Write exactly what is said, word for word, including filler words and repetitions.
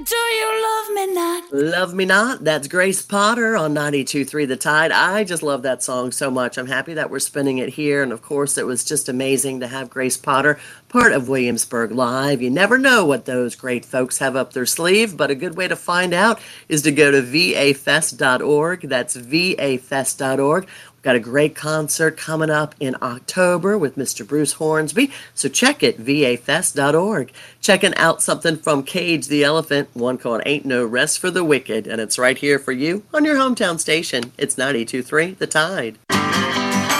Do you love me not? Love Me Not. That's Grace Potter on ninety-two point three The Tide. I just love that song so much. I'm happy that we're spinning it here. And of course, it was just amazing to have Grace Potter part of Williamsburg Live. You never know what those great folks have up their sleeve, but a good way to find out is to go to v a fest dot org. That's v a fest dot org. Got a great concert coming up in October with Mister Bruce Hornsby, so check it, v a fest dot org. Checking out something from Cage the Elephant, one called Ain't No Rest for the Wicked, and it's right here for you on your hometown station. It's ninety-two point three The Tide.